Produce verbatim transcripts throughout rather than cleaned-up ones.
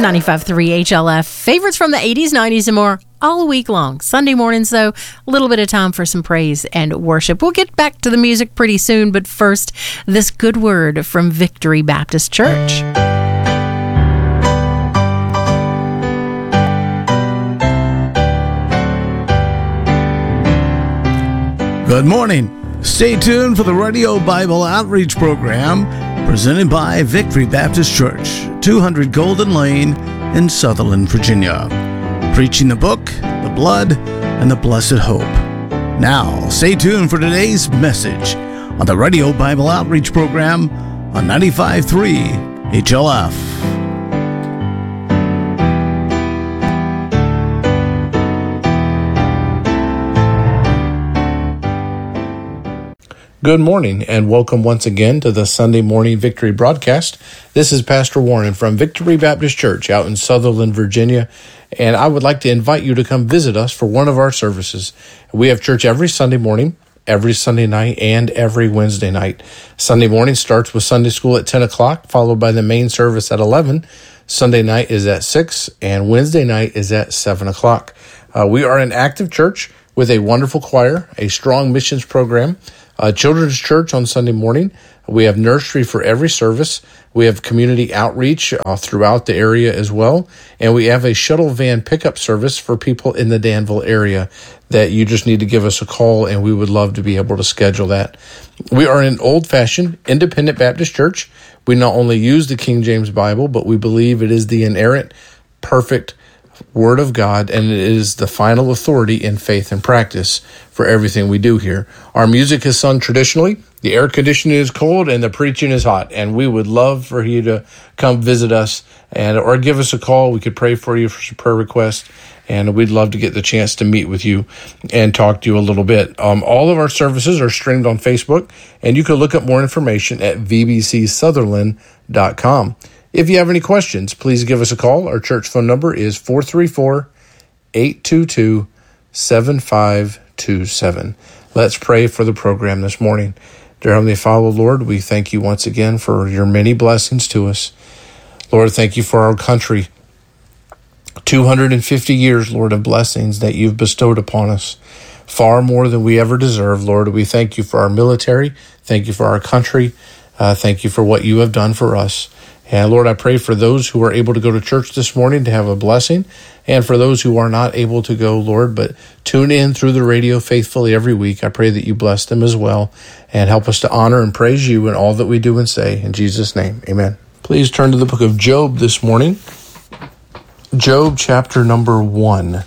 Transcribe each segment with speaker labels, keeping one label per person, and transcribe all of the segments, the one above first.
Speaker 1: ninety-five point three H L F. Favorites from the eighties, nineties, and more all week long. Sunday mornings, though, a little bit of time for some praise and worship. We'll get back to the music pretty soon, but first, this good word from Victory Baptist Church.
Speaker 2: Good morning. Stay tuned for the Radio Bible Outreach Program presented by Victory Baptist Church, two hundred Golden Lane in Sutherland, Virginia. Preaching the book, the blood, and the blessed hope. Now, stay tuned for today's message on the Radio Bible Outreach Program on ninety-five point three H L F.
Speaker 3: Good morning and welcome once again to the Sunday Morning Victory broadcast. This is Pastor Warren from Victory Baptist Church out in Sutherland, Virginia, and I would like to invite you to come visit us for one of our services. We have church every Sunday morning, every Sunday night, and every Wednesday night. Sunday morning starts with Sunday school at ten o'clock, followed by the main service at eleven. Sunday night is at six, and Wednesday night is at seven o'clock. Uh, we are an active church with a wonderful choir, a strong missions program, Uh, children's church on Sunday morning. We have nursery for every service. We have community outreach uh, throughout the area as well. And we have a shuttle van pickup service for people in the Danville area that you just need to give us a call, and we would love to be able to schedule that. We are an old-fashioned independent Baptist church. We not only use the King James Bible, but we believe it is the inerrant, perfect Word of God, and it is the final authority in faith and practice for everything we do here. Our music is sung traditionally, the air conditioning is cold, and the preaching is hot, and we would love for you to come visit us and or give us a call. We could pray for you for some prayer requests, and we'd love to get the chance to meet with you and talk to you a little bit. Um, all of our services are streamed on Facebook, and you can look up more information at v b c sutherland dot com. If you have any questions, please give us a call. Our church phone number is four three four, eight two two, seven five two seven. Let's pray for the program this morning. Dear Heavenly Father, Lord, we thank you once again for your many blessings to us. Lord, thank you for our country. two hundred fifty years, Lord, of blessings that you've bestowed upon us. Far more than we ever deserve, Lord. We thank you for our military. Thank you for our country. Uh, thank you for what you have done for us. And Lord, I pray for those who are able to go to church this morning to have a blessing, and for those who are not able to go, Lord, but tune in through the radio faithfully every week. I pray that you bless them as well and help us to honor and praise you in all that we do and say. In Jesus' name, amen. Please turn to the book of Job this morning. Job chapter number one.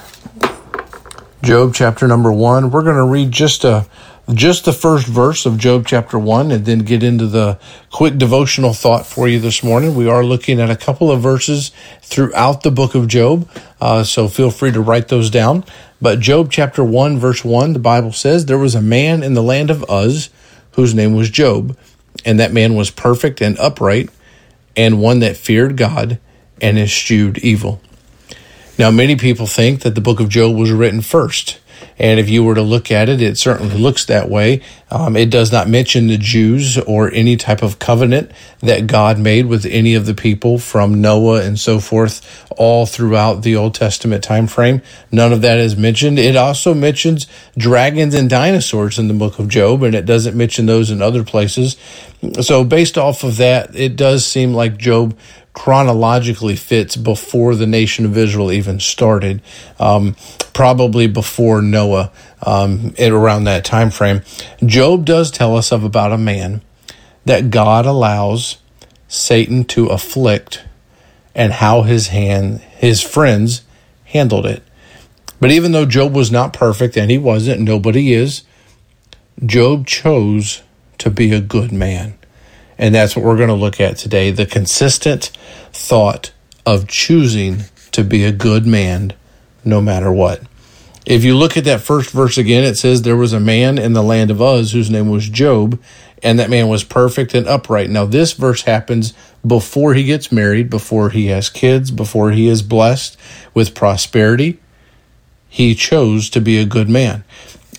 Speaker 3: Job chapter number one. We're going to read just a Just the first verse of Job chapter one, and then get into the quick devotional thought for you this morning. We are looking at a couple of verses throughout the book of Job, uh, so feel free to write those down. But Job chapter one, verse one, the Bible says, "There was a man in the land of Uz, whose name was Job, and that man was perfect and upright, and one that feared God and eschewed evil." Now, many people think that the book of Job was written first. And if you were to look at it, it certainly looks that way. Um, it does not mention the Jews or any type of covenant that God made with any of the people from Noah and so forth all throughout the Old Testament time frame. None of that is mentioned. It also mentions dragons and dinosaurs in the book of Job, and it doesn't mention those in other places. So based off of that, it does seem like Job chronologically fits before the nation of Israel even started, um, probably before Noah, um, at around that time frame. Job does tell us of about a man that God allows Satan to afflict and how his hand, his friends handled it. But even though Job was not perfect, and he wasn't, nobody is, Job chose to be a good man. And that's what we're going to look at today, the consistent thought of choosing to be a good man no matter what. If you look at that first verse again, it says, "There was a man in the land of Uz whose name was Job, and that man was perfect and upright." Now, this verse happens before he gets married, before he has kids, before he is blessed with prosperity. He chose to be a good man.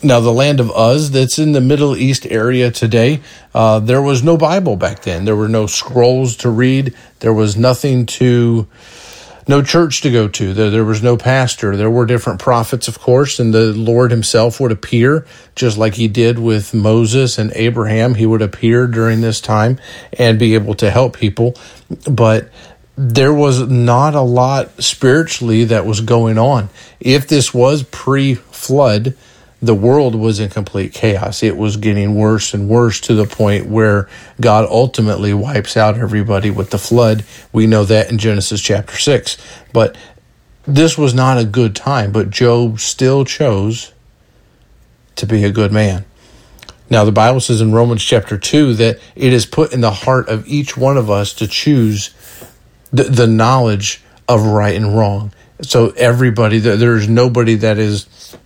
Speaker 3: Now, the land of Uz, that's in the Middle East area today, uh, there was no Bible back then. There were no scrolls to read. There was nothing to, no church to go to. There, there was no pastor. There were different prophets, of course, and the Lord himself would appear, just like he did with Moses and Abraham. He would appear during this time and be able to help people. But there was not a lot spiritually that was going on. If this was pre-flood, the world was in complete chaos. It was getting worse and worse to the point where God ultimately wipes out everybody with the flood. We know that in Genesis chapter six. But this was not a good time, but Job still chose to be a good man. Now, the Bible says in Romans chapter two that it is put in the heart of each one of us to choose the, the knowledge of right and wrong. So everybody, there's nobody that is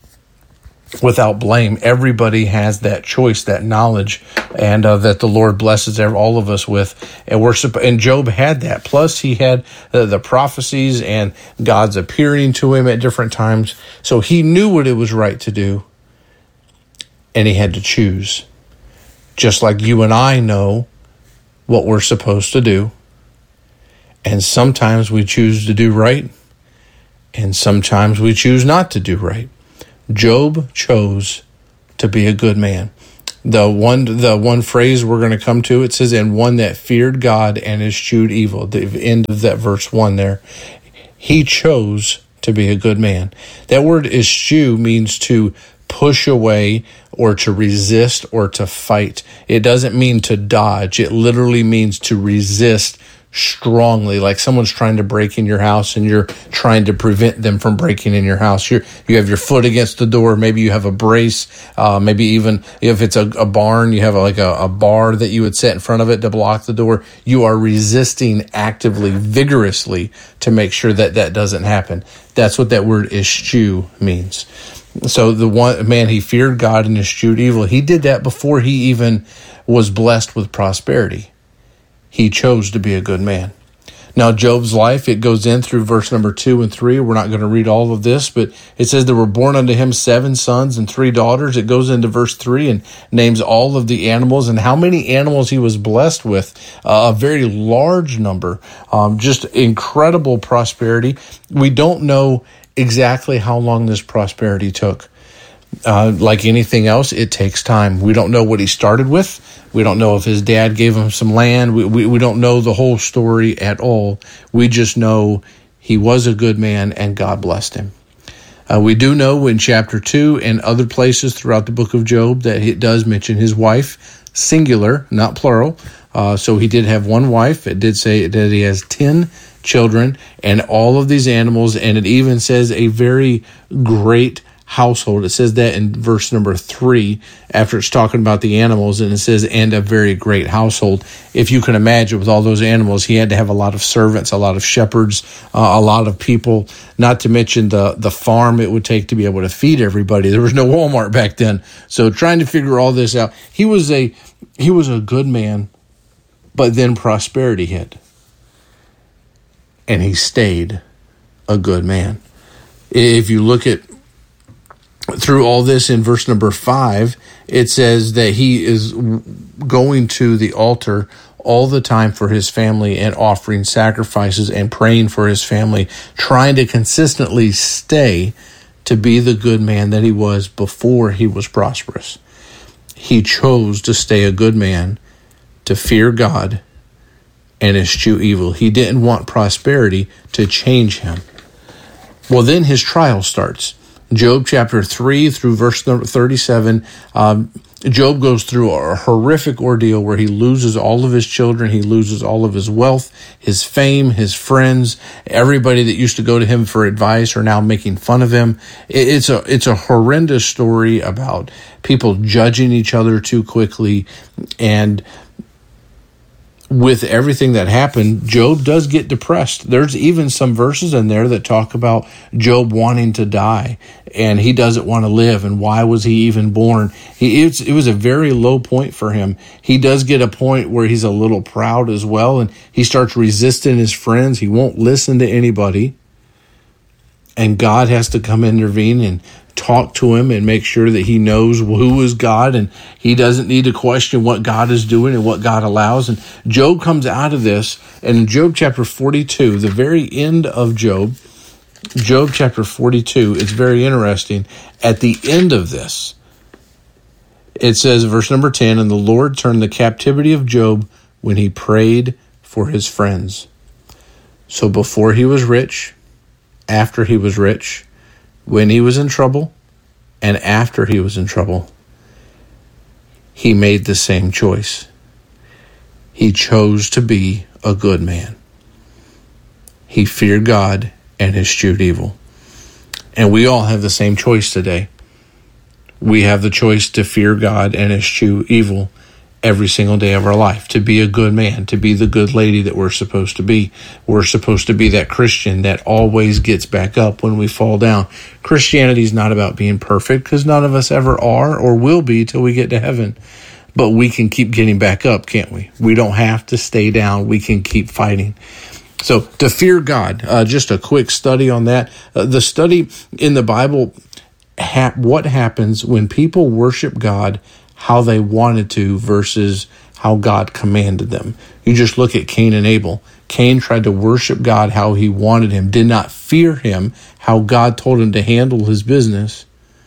Speaker 3: without blame. Everybody has that choice, that knowledge, and uh, that the Lord blesses all of us with. And we're and Job had that. Plus, he had uh, the prophecies and God's appearing to him at different times. So he knew what it was right to do, and he had to choose. Just like you and I know what we're supposed to do. And sometimes we choose to do right, and sometimes we choose not to do right. Job chose to be a good man. The one the one phrase we're going to come to, it says, and one that feared God and eschewed evil. The end of that verse one there. He chose to be a good man. That word eschew means to push away or to resist or to fight. It doesn't mean to dodge. It literally means to resist strongly, like someone's trying to break in your house and you're trying to prevent them from breaking in your house. You're, you have your foot against the door. Maybe you have a brace. Uh, maybe even if it's a, a barn, you have a, like a, a bar that you would set in front of it to block the door. You are resisting actively, vigorously to make sure that that doesn't happen. That's what that word eschew means. So the one man, he feared God and eschewed evil. He did that before he even was blessed with prosperity. He chose to be a good man. Now, Job's life, it goes in through verse number two and three. We're not going to read all of this, but it says there were born unto him seven sons and three daughters. It goes into verse three and names all of the animals and how many animals he was blessed with. Uh, a very large number, um, just incredible prosperity. We don't know exactly how long this prosperity took. Uh, like anything else, it takes time. We don't know what he started with. We don't know if his dad gave him some land. We, we, we don't know the whole story at all. We just know he was a good man and God blessed him. Uh, we do know in chapter two and other places throughout the book of Job that it does mention his wife, singular, not plural. Uh, so he did have one wife. It did say that he has ten children and all of these animals. And it even says a very great household. It says that in verse number three, after it's talking about the animals, and it says, and a very great household. If you can imagine, with all those animals, he had to have a lot of servants, a lot of shepherds, uh, a lot of people, not to mention the, the farm it would take to be able to feed everybody. There was no Walmart back then. So trying to figure all this out, he was a, he was a good man, but then prosperity hit. And he stayed a good man. If you look at through all this in verse number five, it says that he is going to the altar all the time for his family and offering sacrifices and praying for his family, trying to consistently stay to be the good man that he was before he was prosperous. He chose to stay a good man, to fear God and eschew evil. He didn't want prosperity to change him. Well, then his trial starts. Job chapter three through verse number thirty-seven, um, Job goes through a horrific ordeal where he loses all of his children, he loses all of his wealth, his fame, his friends, everybody that used to go to him for advice are now making fun of him. It's a it's a horrendous story about people judging each other too quickly, and with everything that happened, Job does get depressed. There's even some verses in there that talk about Job wanting to die, and he doesn't want to live, and why was he even born? He, it's, it was a very low point for him. He does get a point where he's a little proud as well, and he starts resisting his friends. He won't listen to anybody. and God has to come intervene and talk to him and make sure that he knows who is God, and he doesn't need to question what God is doing and what God allows. And Job comes out of this, and in Job chapter forty-two, the very end of Job, Job chapter forty-two, it's very interesting. At the end of this, it says, verse number ten, and the Lord turned the captivity of Job when he prayed for his friends. So before he was rich, after he was rich, when he was in trouble, and after he was in trouble, he made the same choice. He chose to be a good man. He feared God and eschewed evil. And we all have the same choice today. We have the choice to fear God and eschew evil every single day of our life, to be a good man, to be the good lady that we're supposed to be. We're supposed to be that Christian that always gets back up when we fall down. Christianity is not about being perfect, because none of us ever are or will be till we get to heaven. But we can keep getting back up, can't we? We don't have to stay down. We can keep fighting. So to fear God, uh, just a quick study on that. Uh, the study in the Bible, ha- what happens when people worship God how they wanted to versus how God commanded them. You just look at Cain and Abel. Cain tried to worship God how he wanted him, did not fear him how God told him to handle his business,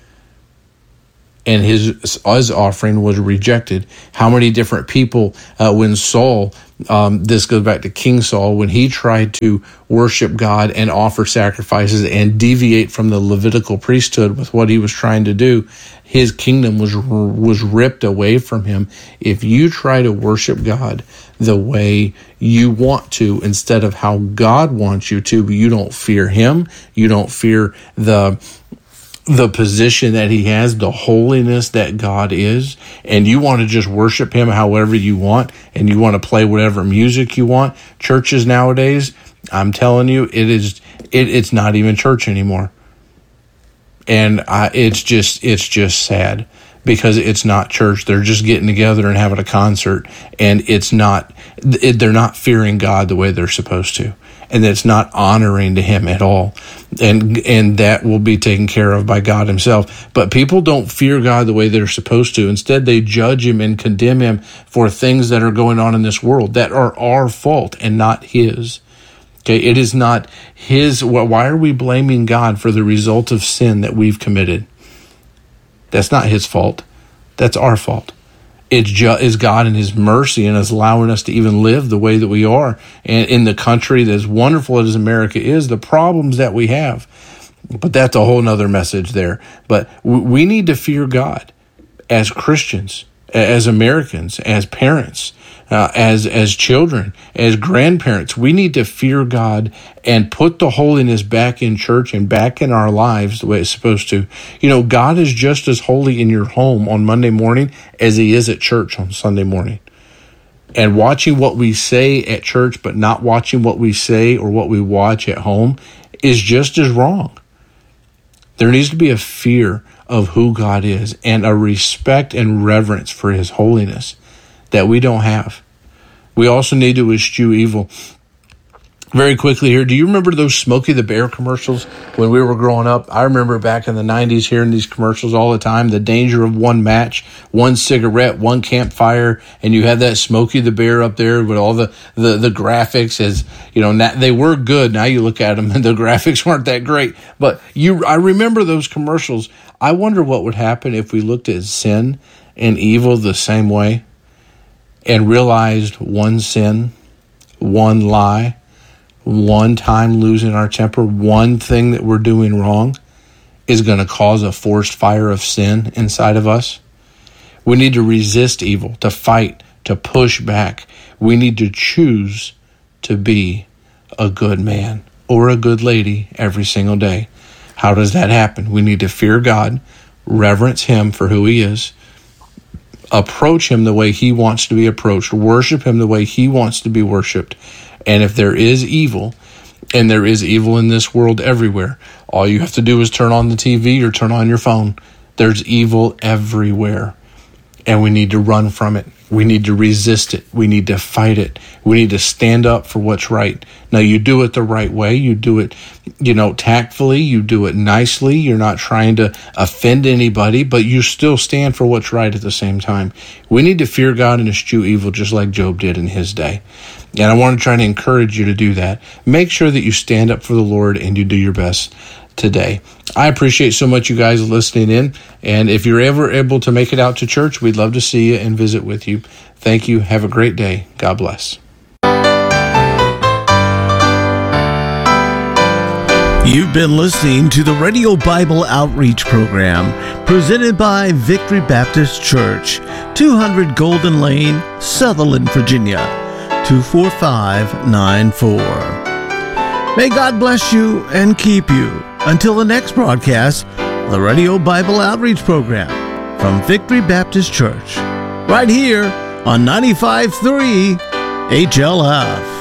Speaker 3: and his, his offering was rejected. How many different people, uh, when Saul, um, this goes back to King Saul, when he tried to worship God and offer sacrifices and deviate from the Levitical priesthood with what he was trying to do, his kingdom was was ripped away from him. If you try to worship God the way you want to instead of how God wants you to, but you don't fear him, you don't fear the the position that he has, the holiness that God is, and you want to just worship him however you want, and you want to play whatever music you want. Churches nowadays, I'm telling you, it is it, it's not even church anymore. And I, it's just it's just sad, because it's not church. They're just getting together and having a concert, and it's not it, they're not fearing God the way they're supposed to. And it's not honoring to him at all. And and that will be taken care of by God himself. But people don't fear God the way they're supposed to. Instead, they judge him and condemn him for things that are going on in this world that are our fault and not his. Okay, it is not his. Why are we blaming God for the result of sin that we've committed? That's not his fault. That's our fault. It's just, is God in his mercy and is allowing us to even live the way that we are. And in the country that as wonderful as America is, the problems that we have. But that's a whole nother message there. But we need to fear God as Christians, as Americans, as parents, uh, as as children, as grandparents. We need to fear God and put the holiness back in church and back in our lives the way it's supposed to. You know, God is just as holy in your home on Monday morning as he is at church on Sunday morning. And watching what we say at church but not watching what we say or what we watch at home is just as wrong. There needs to be a fear of who God is and a respect and reverence for his holiness that we don't have. We also need to eschew evil. Very quickly here, do you remember those Smokey the Bear commercials when we were growing up? I remember back in the nineties hearing these commercials all the time, the danger of one match, one cigarette, one campfire, and you had that Smokey the Bear up there with all the, the, the graphics. As you know, they were good. Now you look at them and the graphics weren't that great. But you, I remember those commercials. I wonder what would happen if we looked at sin and evil the same way and realized one sin, one lie, one time losing our temper, one thing that we're doing wrong is going to cause a forced fire of sin inside of us. We need to resist evil, to fight, to push back. We need to choose to be a good man or a good lady every single day. How does that happen? We need to fear God, reverence him for who he is, approach him the way he wants to be approached, worship him the way he wants to be worshiped. And if there is evil, and there is evil in this world everywhere, all you have to do is turn on the T V or turn on your phone. There's evil everywhere. and we need to run from it. We need to resist it. We need to fight it. We need to stand up for what's right. Now, you do it the right way. You do it, you know, tactfully. You do it nicely. You're not trying to offend anybody, but you still stand for what's right at the same time. We need to fear God and eschew evil just like Job did in his day. And I want to try to encourage you to do that. Make sure that you stand up for the Lord and you do your best today. I appreciate so much you guys listening in. And if you're ever able to make it out to church, we'd love to see you and visit with you. Thank you. Have a great day. God bless.
Speaker 2: You've been listening to the Radio Bible Outreach Program presented by Victory Baptist Church, two hundred Golden Lane, Sutherland, Virginia, two four five nine four. May God bless you and keep you until the next broadcast, the Radio Bible Outreach Program from Victory Baptist Church, right here on ninety-five point three H L F.